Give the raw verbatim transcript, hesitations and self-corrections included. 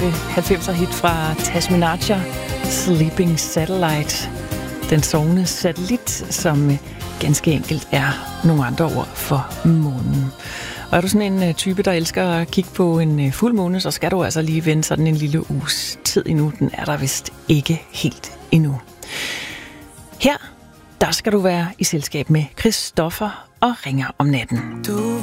halvfemser hit fra Tasminaja, Sleeping Satellite. Den sovende satellit, som ganske enkelt er nogle andre ord for månen. Og er du sådan en type, der elsker at kigge på en fuld måne, så skal du altså lige vente sådan en lille uges tid endnu. Den er der vist ikke helt endnu. Her, der skal du være i selskab med Christoffer og Ringer om natten. Du